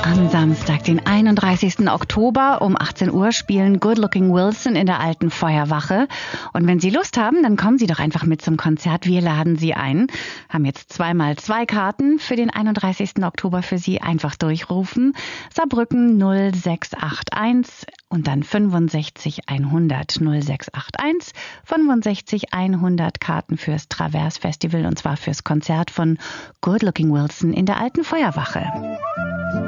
Am Samstag, den 31. Oktober um 18 Uhr spielen Good Looking Wilson in der Alten Feuerwache. Und wenn Sie Lust haben, dann kommen Sie doch einfach mit zum Konzert. Wir laden Sie ein. Haben jetzt 2x2 Karten für den 31. Oktober für Sie. Einfach durchrufen. Saarbrücken 0681 und dann 65 100. 0681 65 100 Karten fürs Travers Festival und zwar fürs Konzert von Good Looking Wilson in der Alten Feuerwache.